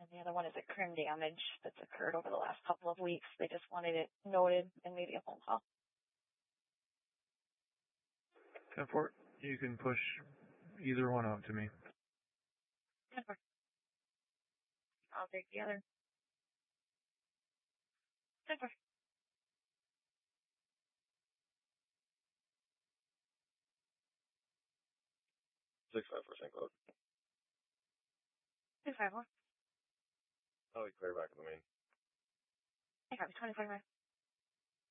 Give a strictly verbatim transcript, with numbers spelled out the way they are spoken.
And the other one is a crim damage that's occurred over the last couple of weeks. They just wanted it noted and maybe a phone call. ten four, you can push either one out to me. ten four. I'll take the other. ten four. six five four Saint Cloud. two five four. Oh, we clear back in the main. I got twenty forty-five.